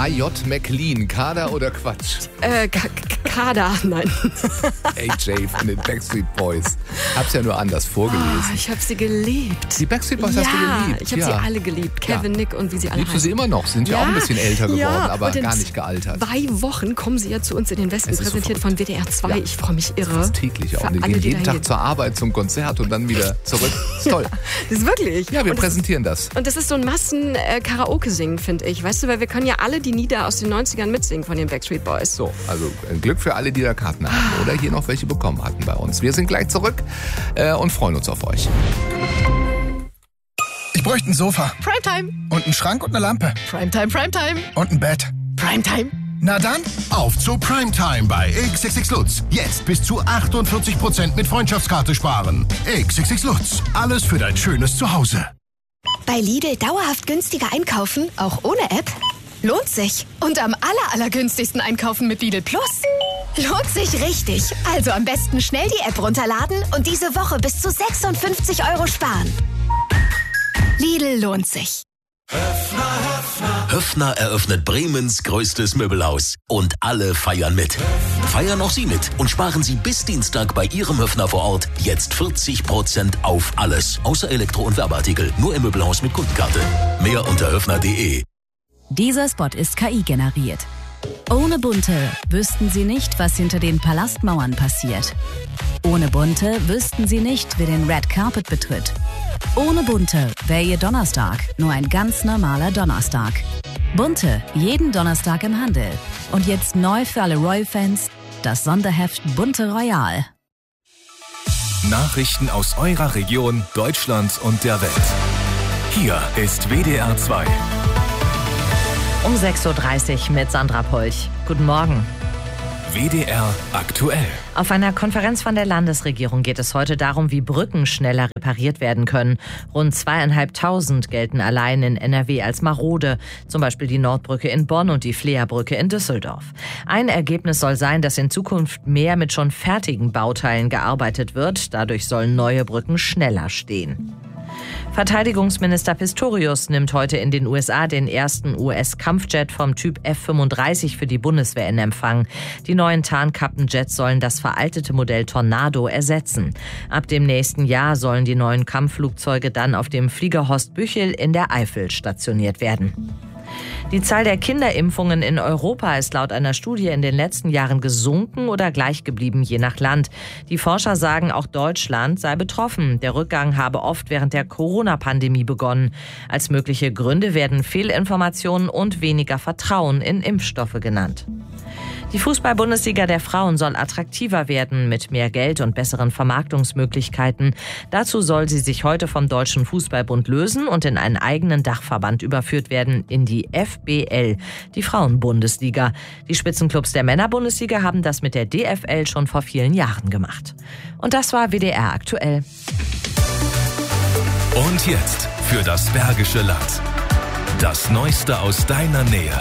AJ McLean, Kader oder Quatsch? Kader, nein. AJ von den Backstreet Boys. Hab's ja nur anders vorgelesen. Ich habe sie geliebt. Die Backstreet Boys hast du geliebt? Ich habe sie alle geliebt. Kevin, Nick und wie sie alle Liebst du sie immer noch? Sind ja auch ein bisschen älter geworden, aber gar nicht gealtert. 2 Wochen kommen sie ja zu uns in den Westen, präsentiert von WDR 2. Ja. Ich freue mich irre. Das ist täglich auch. Die gehen jeden Tag zur Arbeit, zum Konzert und dann wieder zurück. Das ist toll. Das ist wirklich. Ja, wir präsentieren das. Und das ist so ein Massen-Karaoke-Singen, finde ich. Weißt du, weil wir können ja alle die Lieder aus den 90ern mitsingen von den Backstreet Boys. So, also Glück für alle, die da Karten hatten oder hier noch welche bekommen hatten bei uns. Wir sind gleich zurück und freuen uns auf euch. Ich bräuchte ein Sofa. Primetime. Und einen Schrank und eine Lampe. Primetime, Primetime. Und ein Bett. Primetime. Na dann, auf zu Primetime bei XXX Lutz. Jetzt bis zu 48% mit Freundschaftskarte sparen. XXX Lutz. Alles für dein schönes Zuhause. Bei Lidl dauerhaft günstiger einkaufen, auch ohne App? Lohnt sich. Und am allergünstigsten einkaufen mit Lidl Plus? Lohnt sich richtig. Also am besten schnell die App runterladen und diese Woche bis zu 56 € sparen. Lidl lohnt sich. Höffner eröffnet Bremens größtes Möbelhaus. Und alle feiern mit. Feiern auch Sie mit und sparen Sie bis Dienstag bei Ihrem Höffner vor Ort jetzt 40% auf alles. Außer Elektro- und Werbeartikel. Nur im Möbelhaus mit Kundenkarte. Mehr unter höffner.de. Dieser Spot ist KI generiert. Ohne Bunte wüssten Sie nicht, was hinter den Palastmauern passiert. Ohne Bunte wüssten Sie nicht, wer den Red Carpet betritt. Ohne Bunte wäre Ihr Donnerstag nur ein ganz normaler Donnerstag. Bunte, jeden Donnerstag im Handel. Und jetzt neu für alle Royal-Fans, das Sonderheft Bunte Royal. Nachrichten aus eurer Region, Deutschland und der Welt. Hier ist WDR 2. Um 6.30 Uhr mit Sandra Polch. Guten Morgen. WDR aktuell. Auf einer Konferenz von der Landesregierung geht es heute darum, wie Brücken schneller repariert werden können. Rund 2.500 gelten allein in NRW als marode. Zum Beispiel die Nordbrücke in Bonn und die Fleerbrücke in Düsseldorf. Ein Ergebnis soll sein, dass in Zukunft mehr mit schon fertigen Bauteilen gearbeitet wird. Dadurch sollen neue Brücken schneller stehen. Verteidigungsminister Pistorius nimmt heute in den USA den ersten US-Kampfjet vom Typ F-35 für die Bundeswehr in Empfang. Die neuen Tarnkappenjets sollen das veraltete Modell Tornado ersetzen. Ab dem nächsten Jahr sollen die neuen Kampfflugzeuge dann auf dem Flieger Horst Büchel in der Eifel stationiert werden. Die Zahl der Kinderimpfungen in Europa ist laut einer Studie in den letzten Jahren gesunken oder gleich geblieben, je nach Land. Die Forscher sagen, auch Deutschland sei betroffen. Der Rückgang habe oft während der Corona-Pandemie begonnen. Als mögliche Gründe werden Fehlinformationen und weniger Vertrauen in Impfstoffe genannt. Die Fußball-Bundesliga der Frauen soll attraktiver werden mit mehr Geld und besseren Vermarktungsmöglichkeiten. Dazu soll sie sich heute vom Deutschen Fußballbund lösen und in einen eigenen Dachverband überführt werden, in die FBL, die Frauen-Bundesliga. Die Spitzenclubs der Männer-Bundesliga haben das mit der DFL schon vor vielen Jahren gemacht. Und das war WDR aktuell. Und jetzt für das Bergische Land. Das Neueste aus deiner Nähe.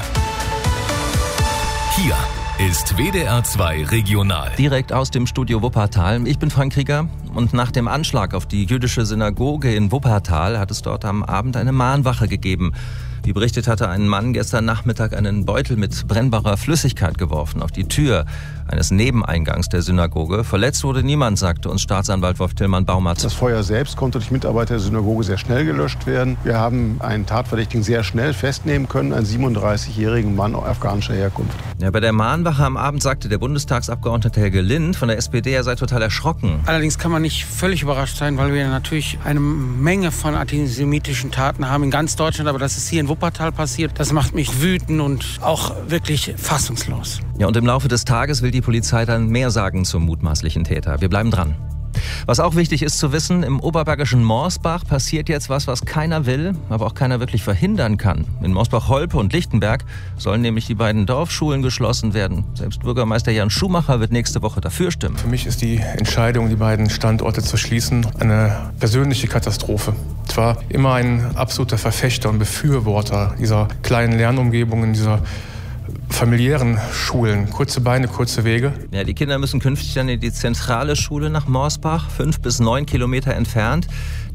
Hier ist WDR 2 Regional. Direkt aus dem Studio Wuppertal. Ich bin Frank Krieger und nach dem Anschlag auf die jüdische Synagoge in Wuppertal hat es dort am Abend eine Mahnwache gegeben. Wie berichtet hatte ein Mann gestern Nachmittag einen Beutel mit brennbarer Flüssigkeit geworfen auf die Tür eines Nebeneingangs der Synagoge. Verletzt wurde niemand, sagte uns Staatsanwalt Wolf Tillmann-Baumatz. Das Feuer selbst konnte durch Mitarbeiter der Synagoge sehr schnell gelöscht werden. Wir haben einen Tatverdächtigen sehr schnell festnehmen können, einen 37-jährigen Mann afghanischer Herkunft. Ja, bei der Mahnwache am Abend sagte der Bundestagsabgeordnete Helge Lind von der SPD, er sei total erschrocken. Allerdings kann man nicht völlig überrascht sein, weil wir natürlich eine Menge von antisemitischen Taten haben in ganz Deutschland, aber das ist hier in Wuppertal passiert. Das macht mich wütend und auch wirklich fassungslos. Ja, und im Laufe des Tages will die Polizei dann mehr sagen zum mutmaßlichen Täter. Wir bleiben dran. Was auch wichtig ist zu wissen, im oberbergischen Morsbach passiert jetzt was keiner will, aber auch keiner wirklich verhindern kann. In Morsbach-Holpe und Lichtenberg sollen nämlich die beiden Dorfschulen geschlossen werden. Selbst Bürgermeister Jan Schumacher wird nächste Woche dafür stimmen. Für mich ist die Entscheidung, die beiden Standorte zu schließen, eine persönliche Katastrophe. Ich war immer ein absoluter Verfechter und Befürworter dieser kleinen Lernumgebungen, dieser familiären Schulen. Kurze Beine, kurze Wege. Ja, die Kinder müssen künftig dann in die zentrale Schule nach Morsbach, 5 bis 9 Kilometer entfernt.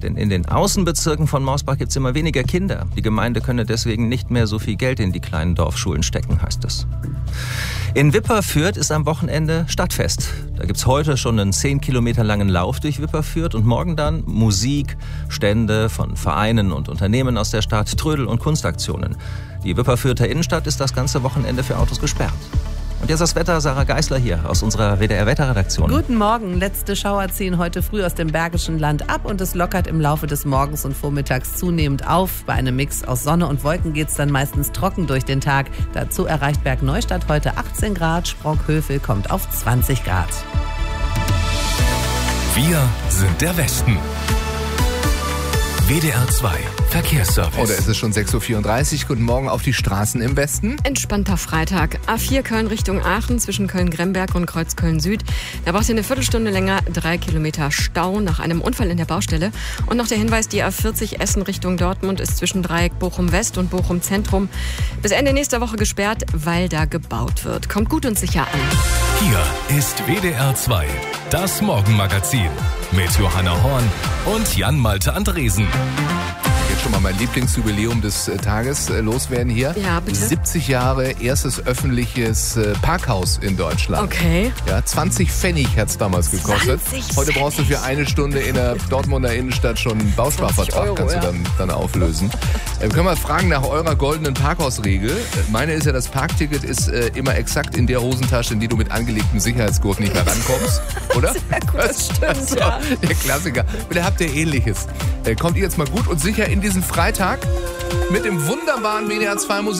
Denn in den Außenbezirken von Morsbach gibt es immer weniger Kinder. Die Gemeinde könne deswegen nicht mehr so viel Geld in die kleinen Dorfschulen stecken, heißt es. In Wipperfürth ist am Wochenende Stadtfest. Da gibt es heute schon einen 10 Kilometer langen Lauf durch Wipperfürth und morgen dann Musik, Stände von Vereinen und Unternehmen aus der Stadt, Trödel- und Kunstaktionen. Die Wipperfürther Innenstadt ist das ganze Wochenende für Autos gesperrt. Und jetzt das Wetter, Sarah Geisler hier aus unserer WDR-Wetterredaktion. Guten Morgen. Letzte Schauer ziehen heute früh aus dem Bergischen Land ab und es lockert im Laufe des Morgens und Vormittags zunehmend auf. Bei einem Mix aus Sonne und Wolken geht es dann meistens trocken durch den Tag. Dazu erreicht Bergneustadt heute 18 Grad, Sprockhövel kommt auf 20 Grad. Wir sind der Westen. WDR 2 Verkehrsservice. Oder ist es schon 6.34 Uhr? Guten Morgen auf die Straßen im Westen. Entspannter Freitag. A4 Köln Richtung Aachen zwischen Köln-Gremberg und Kreuzköln Süd. Da braucht ihr eine Viertelstunde länger, 3 Kilometer Stau nach einem Unfall in der Baustelle. Und noch der Hinweis, die A40 Essen Richtung Dortmund ist zwischen Dreieck Bochum West und Bochum Zentrum bis Ende nächster Woche gesperrt, weil da gebaut wird. Kommt gut und sicher an. Hier ist WDR 2, das Morgenmagazin mit Johanna Horn und Jan-Malte Andresen. Jetzt schon mal mein Lieblingsjubiläum des Tages loswerden hier. Ja, bitte. 70 Jahre erstes öffentliches Parkhaus in Deutschland. Okay. Ja, 20 Pfennig hat es damals gekostet. 20 Heute brauchst du für eine Stunde in der Dortmunder Innenstadt schon einen Bausparvertrag, €, kannst du dann auflösen. Können wir fragen nach eurer goldenen Parkhausregel? Meine ist ja, das Parkticket ist immer exakt in der Hosentasche, in die du mit angelegtem Sicherheitsgurt nicht mehr rankommst, oder? Sehr gut, das stimmt, ja. Der Klassiker. Oder habt ihr Ähnliches? Kommt ihr jetzt mal gut und sicher in diesen Freitag mit dem wunderbaren WDR 2 Musik.